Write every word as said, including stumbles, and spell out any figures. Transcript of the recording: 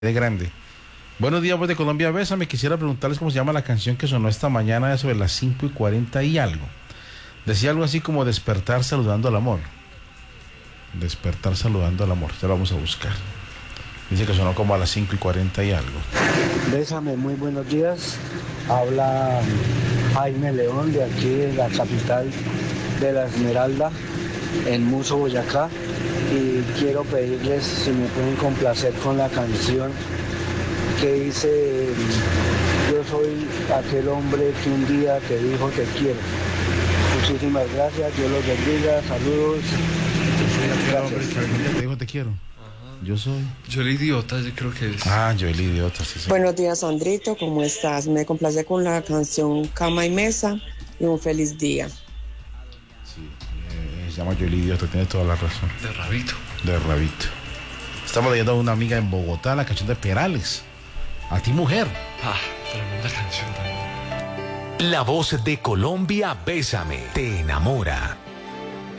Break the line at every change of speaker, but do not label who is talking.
de grande. Buenos días, voz de Colombia, Bésame. Quisiera preguntarles cómo se llama la canción que sonó esta mañana sobre las cinco y cuarenta y algo. Decía algo así como despertar saludando al amor. Despertar saludando al amor. Ya lo vamos a buscar. Dice que sonó como a las cinco y cuarenta y algo.
Bésame, muy buenos días. Habla Jaime León de aquí de la capital de la Esmeralda, en Muso, Boyacá. Y quiero pedirles si me pueden complacer con la canción que dice: yo soy aquel hombre que un día te dijo te quiero. Muchísimas gracias, Dios los bendiga, saludos.
Yo soy aquel hombre que un día te dijo te quiero. Yo soy.
Yo el idiota, yo creo que es.
Ah, yo el idiota, sí, sí.
Buenos días, Sandrito, ¿cómo estás? Me complace con la canción Cama y Mesa y un feliz día.
Sí, eh, se llama Yo el idiota, tiene toda la razón.
De Rabito.
De Rabito. Estamos leyendo a una amiga en Bogotá, la canción de Perales. A ti, mujer.
Ah, tremenda canción también.
La voz de Colombia, Bésame, te enamora.